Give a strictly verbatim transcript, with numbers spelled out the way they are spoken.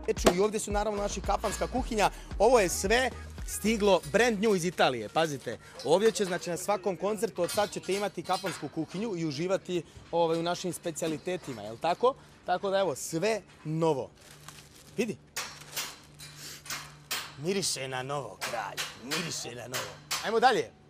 peču i ovdje su naravno naši kafanska kuhinja. Ovo je sve stiglo brand new iz Italije, pazite. Ovdje će, znači, na svakom koncertu od sad ćete imati kafansku kuhinju i uživati ovaj, u našim specijalitetima, je li tako? Tako da evo, sve novo. Vidi. Miriše na novo, kralj. Miriše na novo. Ajmo dalje.